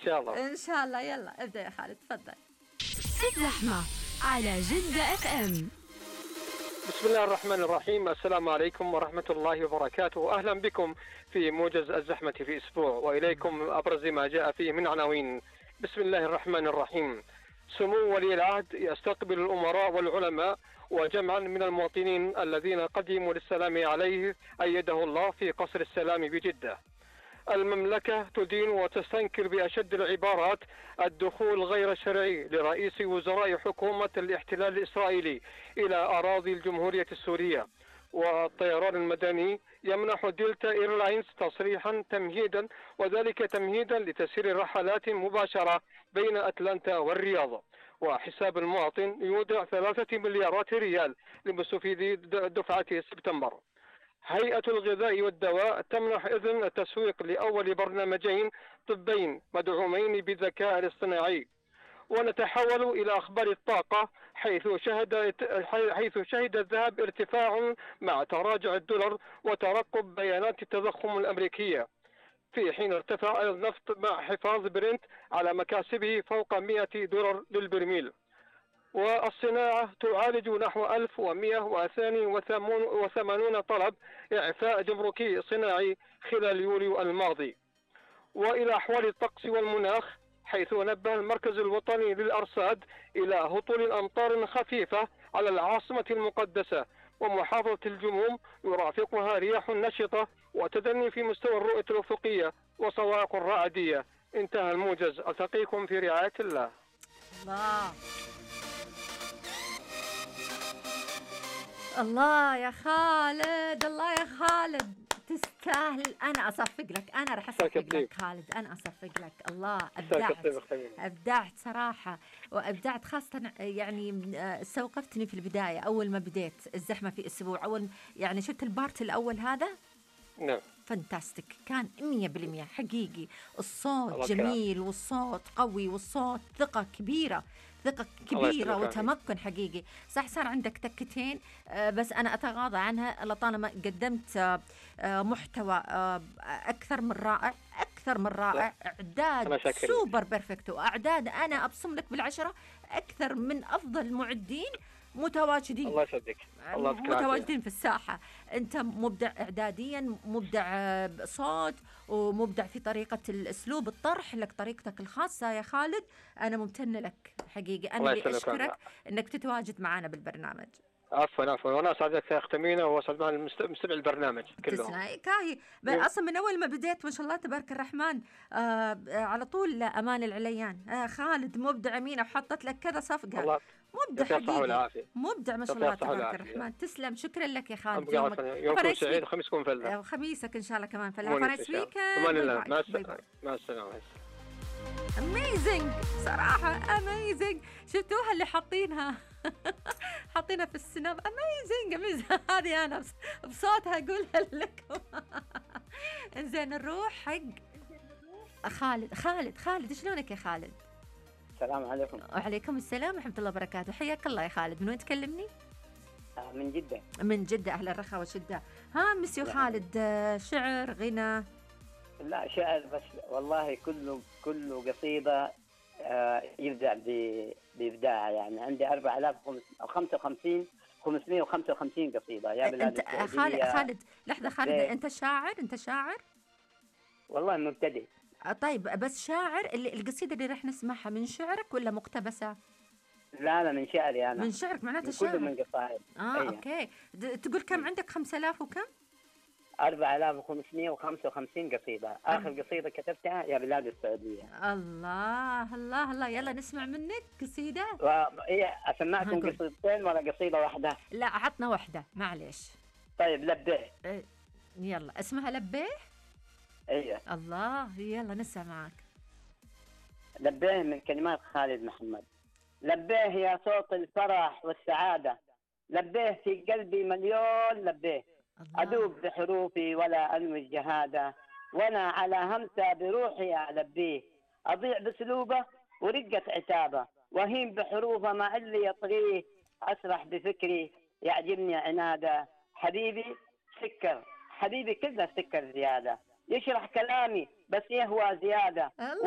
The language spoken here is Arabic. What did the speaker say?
شاء الله. إن شاء الله. يلا ابدأ يا خالد، تفضل. الزحمة على جدة اف ام. بسم الله الرحمن الرحيم. السلام عليكم ورحمة الله وبركاته. أهلا بكم في موجز الزحمة في أسبوع، وإليكم أبرز ما جاء فيه من عناوين. بسم الله الرحمن الرحيم. سمو ولي العهد يستقبل الأمراء والعلماء وجمعا من المواطنين الذين قدموا للسلام عليه أيده الله في قصر السلام بجدة. المملكة تدين وتستنكر بأشد العبارات الدخول غير الشرعي لرئيس وزراء حكومة الاحتلال الإسرائيلي إلى أراضي الجمهورية السورية. والطيران المدني يمنح دلتا إيرلاينز تصريحا تمهيدا، وذلك تمهيدا لتسيير الرحلات مباشرة بين أتلانتا والرياض. وحساب المواطن يودع 3 مليارات ريال لمستفيدي دفعة سبتمبر. هيئة الغذاء والدواء تمنح إذن التسويق لأول برنامجين طبين مدعومين بالذكاء الاصطناعي. ونتحول إلى أخبار الطاقة، حيث شهد الذهب ارتفاع مع تراجع الدولار وترقب بيانات التضخم الأمريكية، في حين ارتفع النفط مع حفاظ برنت على مكاسبه فوق $100 للبرميل. والصناعة تعالج نحو 1182 طلب إعفاء جمركي صناعي خلال يوليو الماضي. وإلى أحوال الطقس والمناخ، حيث نبه المركز الوطني للأرصاد إلى هطول أمطار خفيفة على العاصمة المقدسة ومحافظة الجموم يرافقها رياح نشطة وتدني في مستوى الرؤية الأفقية وصواعق رعدية. انتهى الموجز. ألتقيكم في رعاية الله. الله الله يا خالد، الله يا خالد، تستاهل. أنا أصفق لك، أنا راح أصفق لك خالد، أنا أصفق لك. الله، أبدعت صراحة، وأبدعت خاصة يعني استوقفتني في البداية أول ما بديت الزحمة في أسبوع. أول يعني شفت البارت الأول هذا، نعم، فانتاستيك، كان 100% حقيقي. الصوت جميل والصوت قوي والصوت ثقة كبيرة وتمكن حقيقي. صح صار عندك تكتين، بس أنا أتغاضى عنها لطالما قدمت محتوى أكثر من رائع إعداد سوبر بيرفكت، وأعداد أنا أبصم لك بالعشرة أكثر من أفضل معدين متواجدين. الله يسعدك. متواجدين في الساحة. أنت مبدع إعداديا، مبدع صوت، ومبدع في طريقة الأسلوب الطرح، لك طريقتك الخاصة يا خالد. أنا ممتنة لك حقيقي. أنا اللي أشكرك أنك تتواجد معنا بالبرنامج. عفوا، وانا اسعدك يا اختي امينه، واسعد مع مستمع البرنامج كلهم. تسمعي كاهي اصلا من اول ما بديت ما شاء الله تبارك الرحمن. على طول امان العليان. خالد مبدع امينه، وحطت لك كذا صفقه. الله مبدع حقيقي، مبدع ما شاء الله تبارك الرحمن. تسلم، شكرا لك يا خالد. يومكم سعيد، خميسكم فله، وخميسك ان شاء الله كمان فله. فريس ويكند. مع السلامه. اميزنج صراحه، اميزنج. شفتوها اللي حاطينها حاطينها في السناب. اميزنج هذه انا بصوتها اقولها لكم. انزين نروح حق خالد. شلونك يا خالد؟ السلام عليكم. وعليكم السلام ورحمه الله وبركاته. حياك الله يا خالد. من وين تكلمني؟ من جدة. من جدة، أهل الرخاء والشدة. ها مسيو خالد، شعر، غنى؟ لا شعر بس، والله كله قصيدة يبدع بإبداع. يعني عندي 4555 قصيدة يا بلاد السعودية. خالد لحظة، خالد أنت شاعر؟ والله مبتدئ. طيب بس شاعر، القصيدة اللي رح نسمعها من شعرك ولا مقتبسة؟ لا من شعري أنا. من شعرك معناته شعر. كله من قصائد. أوكي. تقول كم عندك؟ 5000 وكم؟ 4555 قصيدة. آخر قصيدة كتبتها يا بلاد السعودية. الله، يلا نسمع منك قصيدة. أسمعكم قصيدتين ولا قصيدة واحدة؟ لا عطنا واحدة معليش. طيب لبيه. يلا اسمها لبيه. الله، يلا نسمع معك. لبيه من كلمات خالد محمد. لبيه يا صوت الفرح والسعادة، لبيه في قلبي مليون لبيه. أدوب بحروفي ولا أنوي الجهادة، وأنا على همسة بروحي ألبيه. أضيع بسلوبه ورقة عتابه، وهيم بحروفه مع اللي يطغيه. أسرح بفكري يعجبني عناده، حبيبي سكر، حبيبي كله سكر زيادة. يشرح كلامي بس يهوى زيادة.